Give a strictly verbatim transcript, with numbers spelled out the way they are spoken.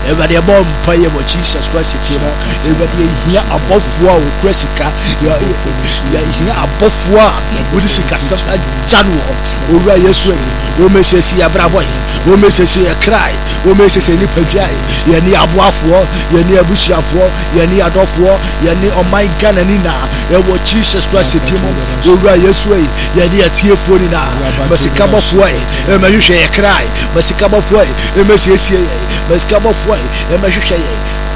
Everybody bomb pay what Jesus Christ came on. Everybody here above war with Cressica. Yeah, here above war with the Sicasa January. Over Yesway. Women say, see a bravo. Women say, see a cry. Women say, any pajay. Yanni Abuaf war. Yanni Abushaf war. Yanni Adolf war. Yanni on my Gananina. And what Jesus Christ came on. Over Yesway. Yanni a tear for it now. But the come off way. And my cry. But the come off way. And my say, but come off way. And my